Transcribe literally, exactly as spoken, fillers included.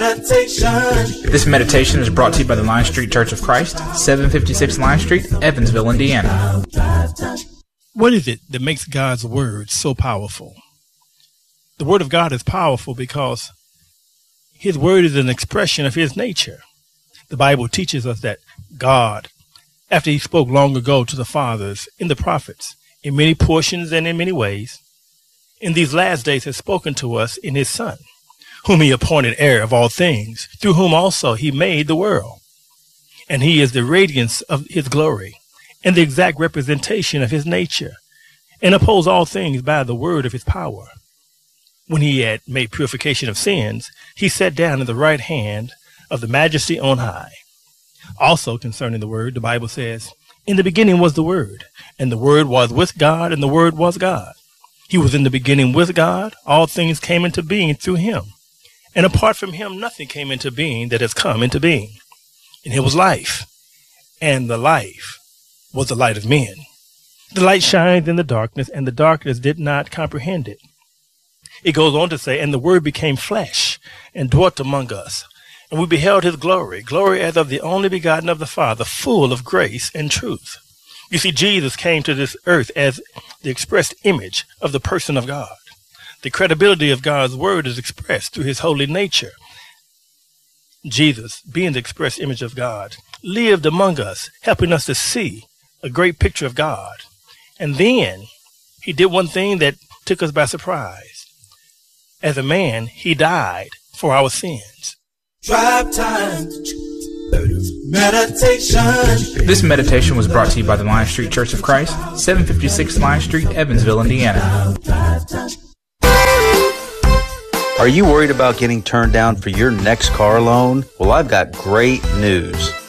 This meditation is brought to you by the Line Street Church of Christ, seven fifty-six Line Street, Evansville, Indiana. What is it that makes God's word so powerful? The word of God is powerful because his word is an expression of his nature. The Bible teaches us that God, after he spoke long ago to the fathers in the prophets, in many portions and in many ways, in these last days has spoken to us in his Son, whom he appointed heir of all things, through whom also he made the world. And he is the radiance of his glory and the exact representation of his nature, and upholds all things by the word of his power. When he had made purification of sins, he sat down at the right hand of the majesty on high. Also concerning the word, the Bible says, in the beginning was the word, and the word was with God, and the word was God. He was in the beginning with God. All things came into being through him. And apart from him, nothing came into being that has come into being. And it was life. And the life was the light of men. The light shines in the darkness, and the darkness did not comprehend it. It goes on to say, and the word became flesh and dwelt among us. And we beheld his glory, glory as of the only begotten of the Father, full of grace and truth. You see, Jesus came to this earth as the expressed image of the person of God. The credibility of God's word is expressed through his holy nature. Jesus, being the express image of God, lived among us, helping us to see a great picture of God. And then he did one thing that took us by surprise. As a man, he died for our sins. Drive time. Meditation. This meditation was brought to you by the Line Street Church of Christ, seven fifty-six Line Street, Evansville, Indiana. Are you worried about getting turned down for your next car loan? Well, I've got great news.